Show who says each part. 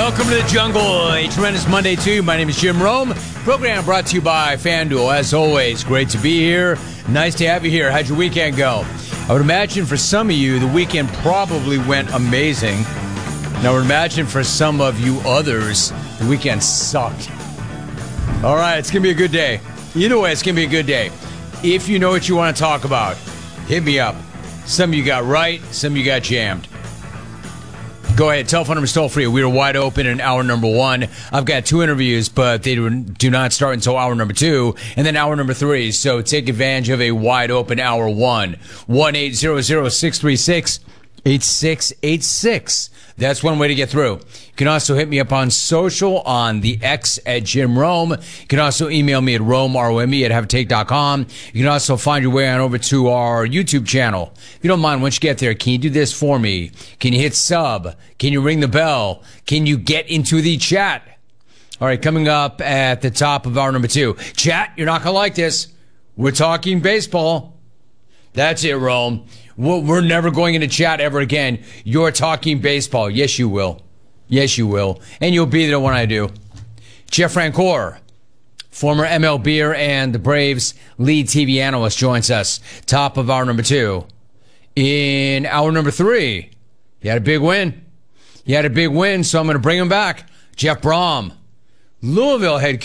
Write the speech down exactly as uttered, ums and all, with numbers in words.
Speaker 1: Welcome to the jungle. A tremendous Monday to you. My name is Jim Rome. Program brought to you by FanDuel. As always, great to be here. Nice to have you here. How'd your weekend go? I would imagine for some of you, the weekend probably went amazing. And I would imagine for some of you others, the weekend sucked. All right, it's going to be a good day. Either way, it's going to be a good day. If you know what you want to talk about, hit me up. Some of you got right, some of you got jammed. Go ahead. Telephone number still free. We are wide open in hour number one. I've got two interviews, but they do not start until hour number two and then hour number three. So take advantage of a wide open hour one. one eight hundred six three six eight six eight six. That's one way to get through. You can also hit me up on social on the X at Jim Rome. You can also email me at Rome, R O M E, at have a take dot com. You can also find your way on over to our YouTube channel. If you don't mind, once you get there, can you do this for me? Can you hit sub? Can you ring the bell? Can you get into the chat? All right, coming up at the top of hour number two. Chat, you're not going to like this. We're talking baseball. That's it, Rome. We're never going into chat ever again. You're talking baseball. Yes, you will. Yes, you will. And you'll be there when I do. Jeff Francoeur, former M L B'er and the Braves lead T V analyst, joins us. Top of hour number two. In hour number three, he had a big win. He had a big win, so I'm going to bring him back. Jeff Brom, Louisville head